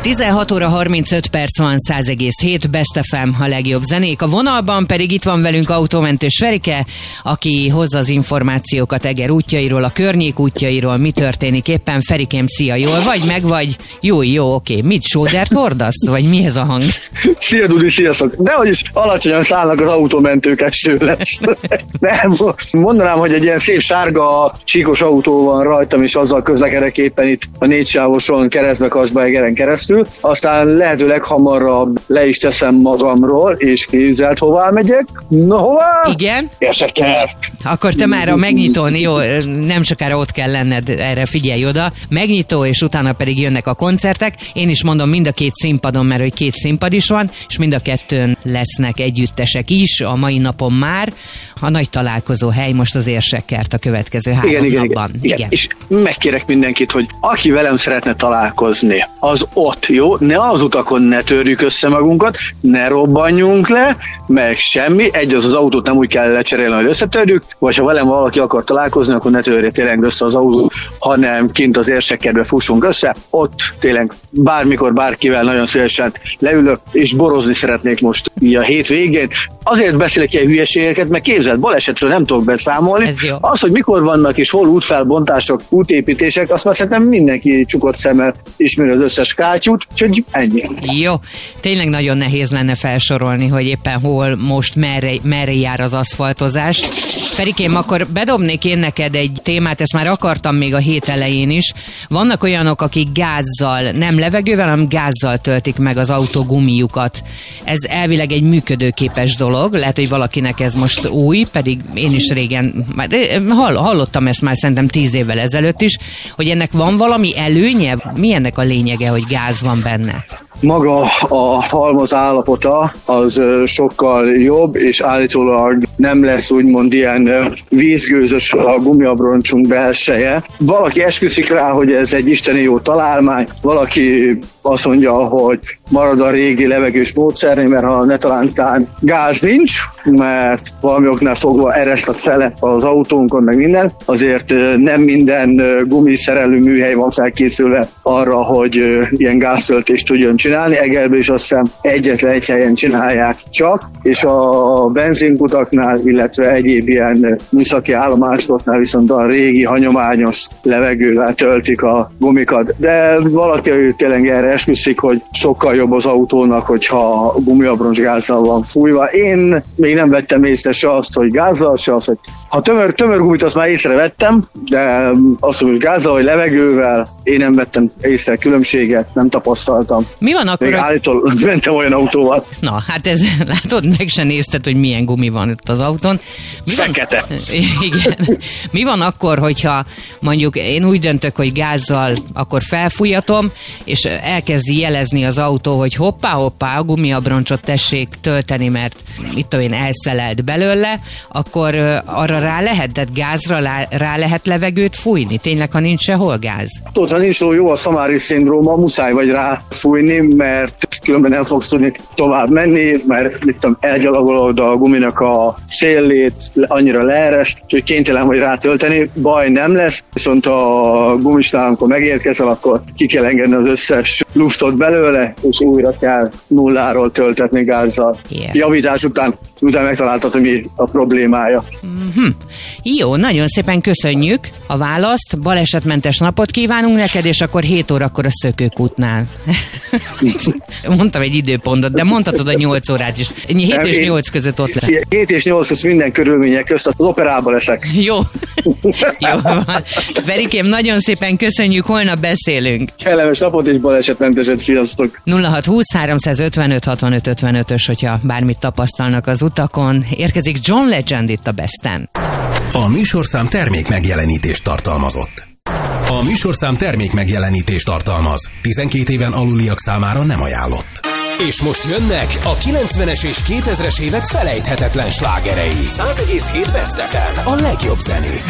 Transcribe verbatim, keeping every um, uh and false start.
tizenhat óra harmincöt perc van, száz egész hét Best ef em, a legjobb zenék. A vonalban pedig itt van velünk autómentős Ferike, aki hozza az információkat Eger útjairól, a környék útjairól, mi történik éppen. Ferikém, szia, jól vagy, meg vagy? Jó, jó, oké. Mit, sódert hordasz? Vagy mi ez a hang? Szia, Dudi, sziasztok! Dehogy is alacsonyan szállnak az autómentők, eső lesz. Nem, mondanám, hogy egy ilyen szép sárga, csíkos autó van rajtam, és azzal közlekedek éppen itt a négysávoson keresztbe Kasba Egeren keresztül. Aztán lehetőleg hamarabb le is teszem magamról, és képzeld, hová megyek? Na, hová? Igen? Érsekert. Akkor te már a megnyitón, jó, nem sokára ott kell lenned, erre figyelj oda. Megnyitó, és utána pedig jönnek a koncertek. Én is mondom, mind a két színpadon, mert hogy két színpad is van, és mind a kettőn lesznek együttesek is a mai napon már. A nagy találkozó hely most az Érsekert a következő három igen, igen, napban. Igen, igen. És megkérek mindenkit, hogy aki velem szeretne találkozni, az ott, jó? Ne az utakon ne törjük össze magunkat, ne robbanjunk le, meg semmi. Egy, az az autót nem úgy kell lecserélni, hogy összetörjük, vagy ha velem valaki akar találkozni, akkor ne törje tényleg össze az autót, hanem kint az Érsekertbe fussunk össze. Ott tényleg bármikor, bárkivel nagyon szívesen leülök, és borozni szeretnék most így a hétvégén. Azért beszélek ilyen hülyeségeket, mert képzeld, balesetről nem tudok beszámolni. Az, hogy mikor vannak és hol útfelbontások, útépítések, azt már szerintem mindenki csukott szemmel ismeri az összes kátyút, úgyhogy ennyi. Jó, tényleg nagyon nehéz lenne felsorolni, hogy éppen hol, most merre, merre jár az aszfaltozás. Ferikém, akkor bedobnék én neked egy témát, ezt már akartam még a hét elején is. Vannak olyanok, akik gázzal, nem levegővel, hanem gázzal töltik meg az autó gumijukat. Ez elvileg egy működőképes dolog, lehet, hogy valakinek ez most új, pedig én is régen, hallottam ezt már szerintem tíz évvel ezelőtt is, hogy ennek van valami előnye? Mi ennek a lényege, hogy gáz van benne? Maga a halmaz állapota az sokkal jobb, és állítólag nem lesz úgymond ilyen vízgőzös a gumiabroncsunk belseje. Valaki esküszik rá, hogy ez egy isteni jó találmány, valaki azt mondja, hogy marad a régi levegős módszernél, mert ha ne talántán gáz nincs, mert valami oknál fogva ereszt a fele az autónkon, meg minden, azért nem minden gumiszerelő műhely van felkészülve arra, hogy ilyen gáztöltést tudjon csinálni. Egerben is azt hiszem egyetlen egy helyen csinálják csak, és a benzinkutaknál, illetve egyéb ilyen műszaki állomásoknál viszont a régi, hagyományos levegővel töltik a gumikat. De valaki tényleg erre esküszik, hogy sokkal jobb az autónak, hogyha a gumiabroncs gázzal van fújva. Én még nem vettem észre se azt, hogy gázzal, se azt, hogy ha tömör, tömör gumit, azt már észrevettem, de azt, hogy gázzal vagy levegővel, én nem vettem észre különbséget, nem tapasztaltam. Mi van akkor? Még a... állítólag mentem olyan autóval. Na, hát ez, látod, meg se nézted, hogy milyen gumi van itt az autón. Mi Fekete. Van... Igen. Mi van akkor, hogyha mondjuk én úgy döntök, hogy gázzal akkor felfújatom, és elkezdi jelezni az autó, hogy hoppá, hoppá, a gumiabroncsot tessék tölteni, mert mit tudom én, elszelelt belőle, akkor arra rá lehet, tehát gázra rá lehet levegőt fújni? Tényleg, ha nincs sehol gáz? Tudod, ha nincs jó a Szamári szindróma, muszáj vagy rá fújni, mert különben nem fogsz tudni tovább menni, mert mit tudom, elgyalogolod a guminak a szélét, annyira leerest, hogy kénytelen vagy rátölteni, baj nem lesz, viszont a gumisnál, amikor megérkezel, akkor ki kell engedni az összes luftot belőle, és újra kell nulláról töltetni gázzal. Yeah. Javítás után, utána megtaláltad, hogy mi a problémája. Mm-hmm. Jó, nagyon szépen köszönjük a választ, balesetmentes napot kívánunk neked, és akkor hét órakor a Szökőkútnál. Mondtam egy időpontot, de mondhatod a nyolc órát is. hét és nyolc között ott lesz. hét és nyolc között minden körülmények közt az operában leszek. Jó. Jó van. Ferikém, nagyon szépen köszönjük, holnap beszélünk. Kellemes napot és balesetmenteset, sziasztok! nulla hat húsz háromszázötvenöt hatvanöt ötvenötös, hogyha bármit tapasztalnak az utakon. Érkezik John Legend itt a Besten. A műsorszám termék megjelenítést tartalmazott. A műsorszám termék megjelenítést tartalmaz. tizenkét éven aluliak számára nem ajánlott. És most jönnek a kilencvenes és kétezres évek felejthetetlen slágerei. száz egész hét Best ef em, a legjobb zenék.